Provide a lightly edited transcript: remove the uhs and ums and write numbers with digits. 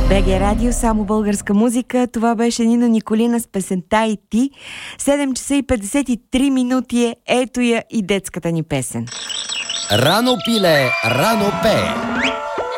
БГ Радио, само българска музика. Това беше Нина Николина с песента "И ти". 7 часа и 53 минути е. Ето я и детската ни песен. Рано пиле, рано пее.